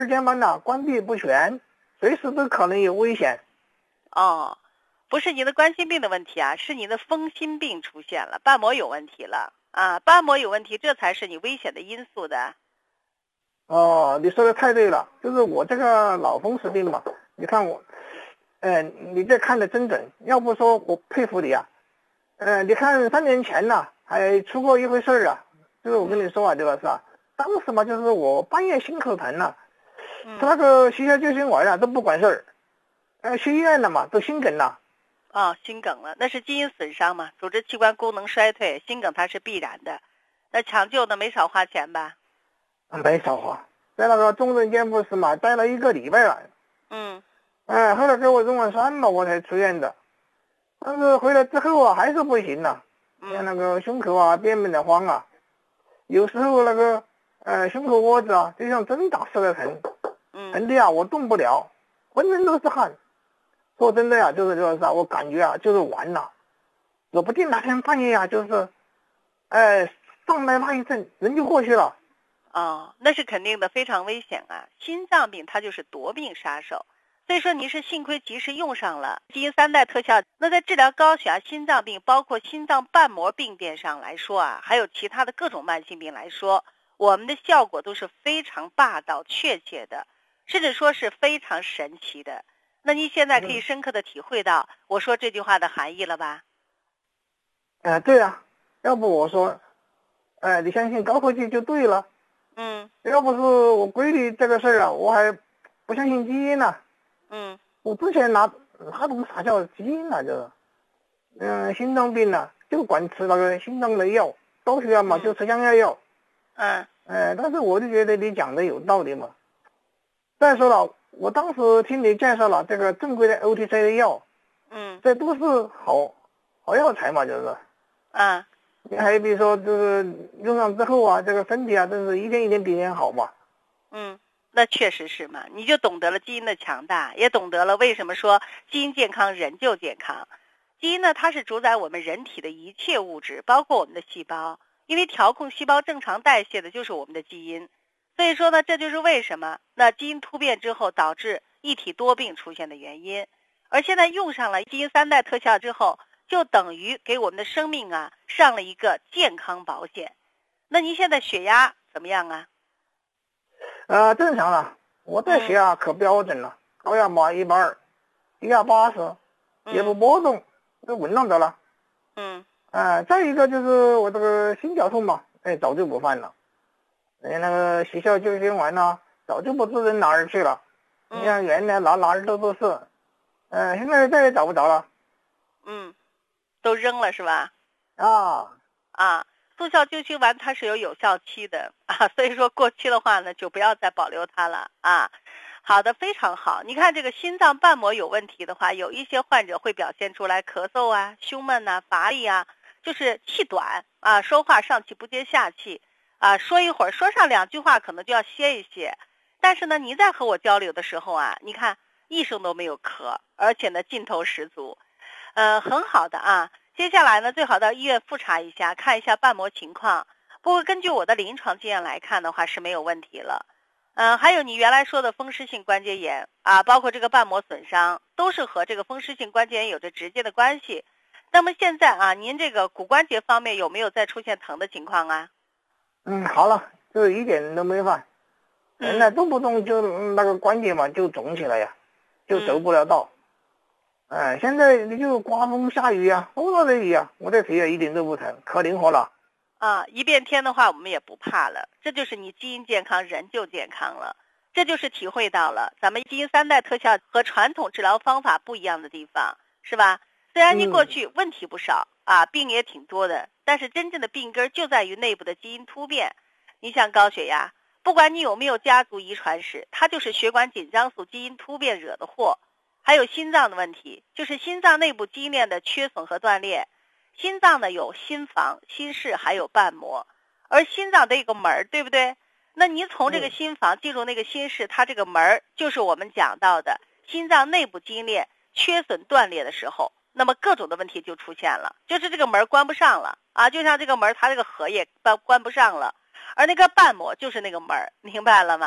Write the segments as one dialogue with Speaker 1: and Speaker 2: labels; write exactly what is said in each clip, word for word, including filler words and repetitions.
Speaker 1: 间板呢关闭不全，随时都可能有危险。
Speaker 2: 哦，不是您的冠心病的问题啊，是您的风心病出现了，瓣膜有问题了啊，瓣膜有问题，这才是你危险的因素的。
Speaker 1: 哦，你说的太对了，就是我这个老风湿病嘛，你看我，呃，你这看的真准，要不说我佩服你啊。呃，你看三年前呢，还出过一回事儿啊，就是我跟你说啊，这个是吧？当时嘛，就是我半夜心口疼了，
Speaker 2: 嗯，
Speaker 1: 吃那个血小救心丸啊都不管事儿，呃，去医院了嘛，都心梗了。
Speaker 2: 哦，心梗了，那是基因损伤嘛，组织器官功能衰退，心梗它是必然的。那抢救呢，没少花钱吧？
Speaker 1: 没少花，在那个重症监护室嘛，待了一个礼拜了。
Speaker 2: 嗯，
Speaker 1: 哎，后来给我用了三了，我才出院的。但是回来之后啊，还是不行了，像那个胸口啊，变变的慌啊，有时候那个呃胸口窝子啊，就像针打似的疼，疼的呀，我动不了，浑身都是汗。说真的呀，就是这个啥，我感觉啊，就是完了，指不定哪天半夜啊，就是，哎，上来那一阵，人就过去了。
Speaker 2: 哦，那是肯定的，非常危险啊！心脏病它就是夺命杀手，所以说你是幸亏及时用上了基因三代特效。那在治疗高血压、心脏病，包括心脏瓣膜病变上来说啊，还有其他的各种慢性病来说，我们的效果都是非常霸道、确切的，甚至说是非常神奇的。那您现在可以深刻的体会到我说这句话的含义了吧？
Speaker 1: 哎、呃，对啊，要不我说，哎、呃，你相信高科技就对了。
Speaker 2: 嗯，
Speaker 1: 要不是我闺女这个事儿啊，我还不相信基因呢、啊。
Speaker 2: 嗯，
Speaker 1: 我之前拿哪懂啥叫基因呢、啊？就是，嗯、呃，心脏病呢、啊、就管吃那个心脏的药，高血压嘛、嗯、就吃降压药。
Speaker 2: 嗯，
Speaker 1: 呃，但是我就觉得你讲的有道理嘛。再说了，我当时听你介绍了这个正规的 O T C 的药，
Speaker 2: 嗯，
Speaker 1: 这都是好好药材嘛，就是。
Speaker 2: 啊。
Speaker 1: 你还比如说，就是用上之后啊，这个身体啊，真是一天一天比一天好嘛。
Speaker 2: 嗯，那确实是嘛，你就懂得了基因的强大，也懂得了为什么说基因健康人就健康。基因呢，它是主宰我们人体的一切物质，包括我们的细胞，因为调控细胞正常代谢的就是我们的基因。所以说呢，这就是为什么那基因突变之后导致一体多病出现的原因。而现在用上了基因三代特效之后，就等于给我们的生命啊上了一个健康保险。那您现在血压怎么样啊？
Speaker 1: 呃，正常了，我这血压可标准了，高压码一百二，低压八十，也不波动，都稳当的了。
Speaker 2: 嗯。
Speaker 1: 呃，再一个就是我这个心绞痛嘛，哎，早就不犯了。哎，那个血小救心丸呢，早就不知人哪儿去了。你看原来哪哪儿都都是，呃，现在再也找不着了。
Speaker 2: 嗯，都扔了是吧？
Speaker 1: 啊
Speaker 2: 啊，速效救心丸它是有有效期的啊，所以说过期的话呢，就不要再保留它了啊。好的，非常好。你看这个心脏瓣膜有问题的话，有一些患者会表现出来咳嗽啊、胸闷啊、乏力啊，就是气短啊，说话上气不接下气啊，说一会儿说上两句话可能就要歇一歇。但是呢，您在和我交流的时候啊，你看一声都没有咳，而且呢劲头十足，呃，很好的啊。接下来呢，最好到医院复查一下，看一下瓣膜情况。不过根据我的临床经验来看的话，是没有问题了。嗯、呃，还有你原来说的风湿性关节炎啊，包括这个瓣膜损伤，都是和这个风湿性关节炎有着直接的关系。那么现在啊，您这个骨关节方面有没有再出现疼的情况啊？
Speaker 1: 嗯，好了，就一点都没犯。嗯，那动不动就那个关节嘛就肿起来呀，就走不了道。哎、嗯呃，现在你就刮风下雨啊，多大的雨啊，我这腿也一点都不疼，可灵活了。
Speaker 2: 啊，一变天的话我们也不怕了，这就是你基因健康人就健康了，这就是体会到了咱们基因三代特效和传统治疗方法不一样的地方，是吧？虽然你过去问题不少、嗯、啊，病也挺多的，但是真正的病根就在于内部的基因突变。你像高血压，不管你有没有家族遗传史，它就是血管紧张素基因突变惹的祸。还有心脏的问题，就是心脏内部基因链的缺损和断裂。心脏呢有心房、心室还有瓣膜，而心脏的一个门，对不对？那你从这个心房进入那个心室，它这个门就是我们讲到的心脏内部基因链缺损断裂的时候，那么各种的问题就出现了，就是这个门关不上了啊，就像这个门它这个合页关关不上了，而那个瓣膜就是那个门，明白了吗？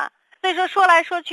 Speaker 2: 所以说说来说去。